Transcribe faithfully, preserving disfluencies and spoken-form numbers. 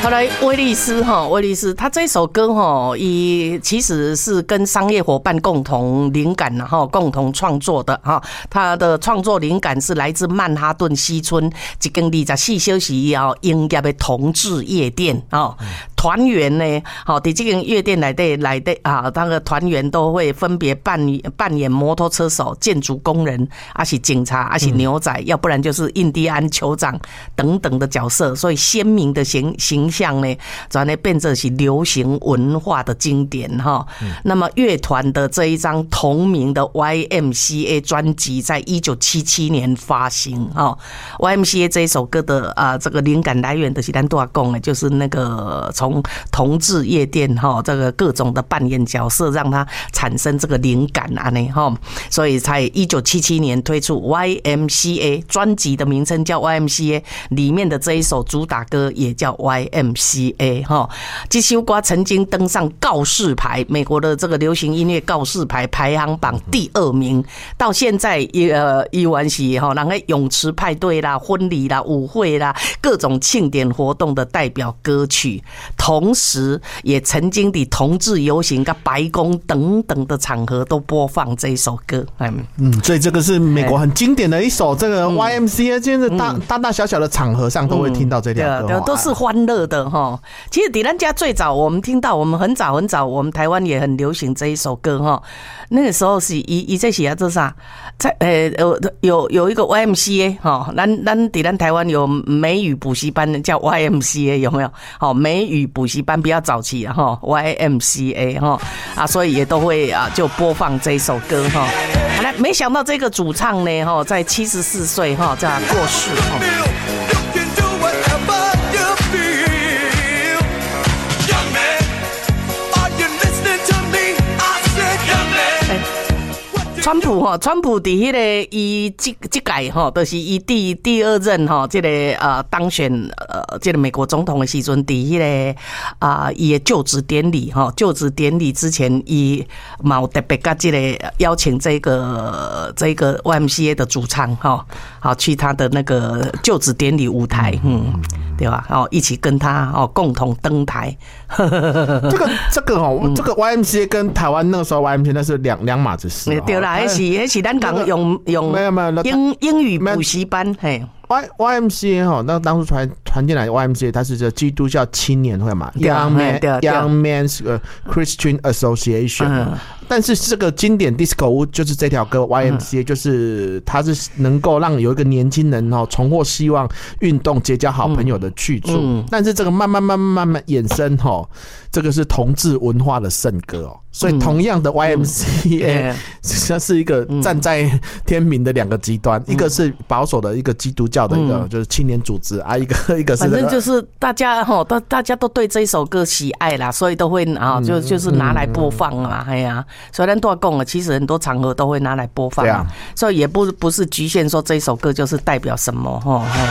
后来威利斯哈，威利斯他这首歌哈，以其实是跟商业伙伴共同灵感然后共同创作的哈。他的创作灵感是来自曼哈顿西村一间二十四小时要营业的同志夜店啊。团员呢，好，在这间夜店来的来的啊，那个团员都会分别扮扮演摩托车手、建筑工人，还是警察，还是牛仔，嗯、要不然就是印第安酋长等等的角色，所以鲜明的形形象呢，转而变成是流行文化的经典哈。嗯、那么乐团的这一张同名的 Y M C A 专辑，在一九七七年发行哈。Y M C A 这一首歌的啊，这个灵感来源的是咱都要讲的，就是那个从同志夜店哈，这个各种的扮演角色，让它产生这个灵感啊呢哈，所以才一九七七年推出 Y M C A 专辑的名称叫 Y M C A， 里面的这一首主打歌也叫 Y M C A 哈。这首歌曾经登上告示牌，美国的这个流行音乐告示牌排行榜第二名，到现在也呃依然是哈，人家泳池派对啦、婚礼啦、舞会啦，各种庆典活动的代表歌曲。同时也曾经的同志游行跟白宫等等的场合都播放这一首歌。 嗯，所以这个是美国很经典的一首这个 Y M C A， 今天大大大小小的场合上都会听到这条歌， 嗯、都是欢乐的哈。其实在咱家最早我们听到，我们很早很早，我们台湾也很流行这一首歌哈。那个时候是一一在写啊，这啥？在呃有有有一个 Y M C A 哈，咱咱在咱台湾有美语补习班叫 Y M C A 有没有？好，美语补习班比较早期啊哈 ，Y M C A 哈啊，所以也都会啊就播放这一首歌哈。好了，没想到这个主唱呢哈，在七十四岁哈这样过世哈。川普哈，川普伫迄个伊这这届哈，就是伊第第二任哈，这个呃当选呃这个美国总统的时阵，伫迄个啊伊的就职典礼哈，就职典礼之前，伊嘛有特别甲这个邀请这个这个 Y M C A 的主唱哈，好去他的那个就职典礼舞台，嗯，对吧？哦，一起跟他哦共同登台。 这个这个哦，这个 Y M C A 跟台湾那个时候 Y M C A 那是两两码子事， 对啦。还是还是咱讲用用英英语补习班嘿。 Y Y M C A 哈，那当初传传进来 Y M C A， 它是这基督教青年会嘛 ，Young Man Young Men's Christian Association、嗯。但是这个经典 disco 就是这条歌 Y M C A， 就是它是能够让有一个年轻人哈重获希望、运动、结交好朋友的去处。嗯、但是这个慢慢慢慢慢慢衍生哈，这个是同志文化的圣歌哦。所以同样的 Y M C A， 它是一个站在天平的两个极端，一个是保守的一个基督教的一个就是青年组织啊，一个一个是、那個、 反正就是大家哈，大大家都对这一首歌喜爱啦，所以都会啊，就就是拿来播放啊，哎呀、啊，所以咱都要讲了，其实很多场合都会拿来播放，啊，所以也不不是局限说这一首歌就是代表什么哈。